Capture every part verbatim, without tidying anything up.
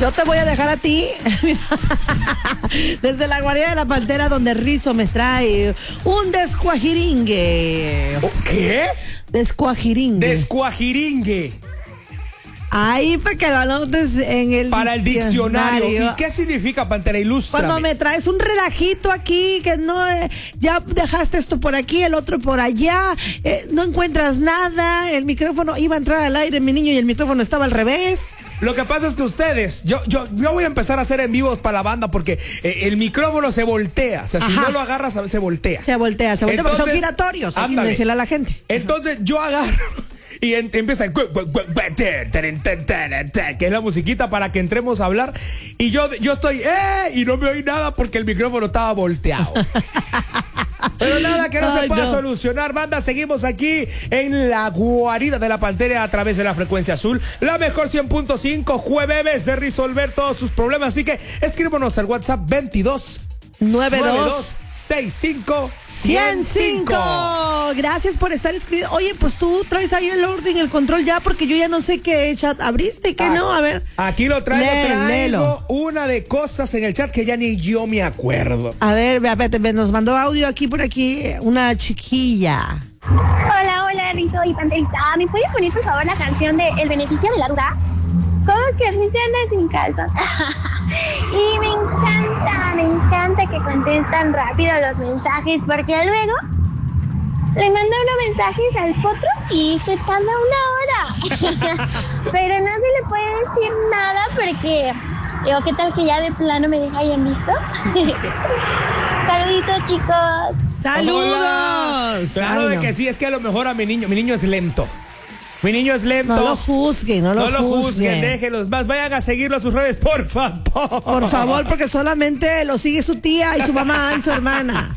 Yo te voy a dejar a ti desde la guarida de la Pantera, donde Rizo me trae un descuajiringue. ¿Qué? Descuajiringue. Descuajiringue. Ahí para que lo anotes en el Para el diccionario. ¿Y qué significa, Pantera? Ilústrame. Cuando me traes un relajito aquí, que no, eh, ya dejaste esto por aquí, el otro por allá, eh, no encuentras nada, el micrófono iba a entrar al aire, mi niño, y el micrófono estaba al revés. Lo que pasa es que ustedes, yo, yo, yo voy a empezar a hacer en vivos para la banda porque eh, el micrófono se voltea. O sea, si Ajá. no lo agarras, se voltea. Se voltea, se voltea, Entonces, porque son giratorios, hay que decirle a la gente. Entonces yo agarro y en, empieza que es la musiquita para que entremos a hablar y yo, yo estoy eh y no me oí nada porque el micrófono estaba volteado. Pero nada que no Ay, se pueda no. solucionar, banda. Seguimos aquí en la guarida de la Pantera a través de la frecuencia azul, la mejor cien punto cinco, jueves de resolver todos sus problemas. Así que escríbanos al WhatsApp veintidós nueve dos sesenta y cinco ciento cinco. Gracias por estar escribiendo. Oye, pues tú traes ahí el orden, el control ya, porque yo ya no sé qué chat abriste y qué Ah, no. A ver. Aquí lo traigo, Lee, traigo léelo. una de cosas en el chat que ya ni yo me acuerdo. A ver, ve, ve, ve, nos mandó audio aquí por aquí una chiquilla. Hola, hola, Rizo y Panterita. ¿Me puedes poner, por favor, la canción de El beneficio de la duda? ¿Cómo que Rizo anda sin casa? Y me encanta, me encanta que contestan rápido los mensajes, porque luego le manda unos mensajes al potro y se tarda una hora. Pero no se le puede decir nada porque, digo, ¿qué tal que ya de plano me deja ahí en visto? Saluditos, chicos. ¡Saludos! Hola. Claro Ay, de no. que sí, es que a lo mejor a mi niño, mi niño es lento. Mi niño es lento. No lo juzguen, no lo, No lo juzguen. juzguen, déjenlos más. Vayan a seguirlo a sus redes, por favor. Por favor, porque solamente lo sigue su tía y su mamá y su hermana.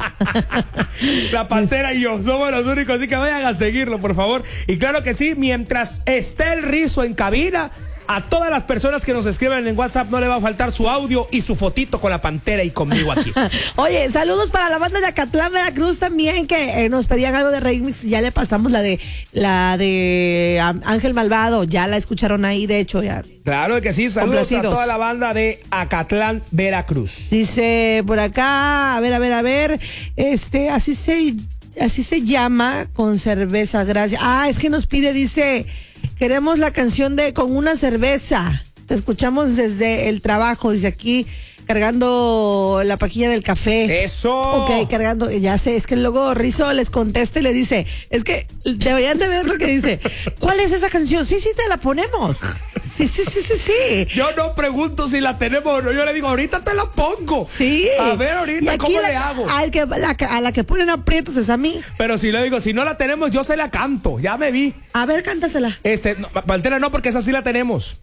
La Pantera y yo somos los únicos, así que vayan a seguirlo, por favor. Y claro que sí, mientras esté el Rizo en cabina, a todas las personas que nos escriben en WhatsApp no le va a faltar su audio y su fotito con la Pantera y conmigo aquí. Oye, saludos para la banda de Acatlán, Veracruz también, que eh, nos pedían algo de remix. Ya le pasamos la de la de um, Ángel Malvado, ya la escucharon ahí, de hecho ya. Claro que sí, saludos Complacidos. a toda la banda de Acatlán, Veracruz. Dice por acá, a ver, a ver, a ver, este, así se, así se llama, con cerveza, gracias. Ah, es que nos pide, dice, queremos la canción de Con una cerveza. Te escuchamos desde el trabajo, dice aquí, cargando la pajilla del café. ¡Eso! Ok, cargando, ya sé, es que luego Rizo les contesta y le dice, es que deberían de ver lo que dice. ¿Cuál es esa canción? Sí, sí, te la ponemos. Sí, sí, sí, sí, sí. Yo no pregunto si la tenemos o no, yo le digo, ahorita te la pongo. Sí. A ver Y ahorita aquí cómo la- le hago. Al que, la- a la que ponen aprietos es a mí. Pero si le digo, si no la tenemos, yo se la canto, ya me vi. A ver, cántasela. Este, no, Pantera no, porque esa sí la tenemos.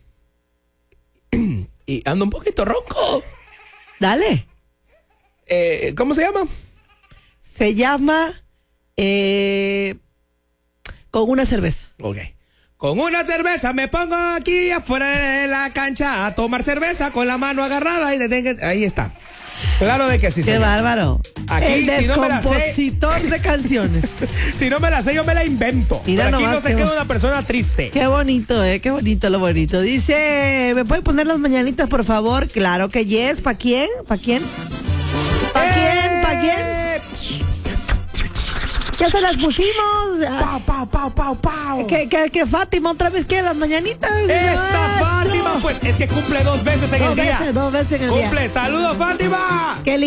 Y ando un poquito ronco. Dale. Eh, ¿Cómo se llama? Se llama eh, Con una cerveza. Ok. Con una cerveza me pongo aquí afuera de la cancha a tomar cerveza con la mano agarrada y le tengo- ahí está. Claro de que sí. Qué señor. bárbaro. Aquí, El si no me la sé- descompositor de canciones. Si no me la sé, yo me la invento. Mira Pero aquí nomás no se qué queda bo- una persona triste. Qué bonito, eh, qué bonito lo bonito. Dice, ¿me puede poner las mañanitas, por favor? Claro que yes. ¿Para quién? ¿Para quién? ¿Para quién? ¿Para quién? quién? Ya se las pusimos. Ah, Pau, pau, pau, pau, pau. Que, que, que Fátima otra vez quiere las mañanitas. Esa Eso. Fátima, pues es que cumple dos veces en Dos el día. veces, dos veces en el día. Cumple. Saludos, Fátima. Qué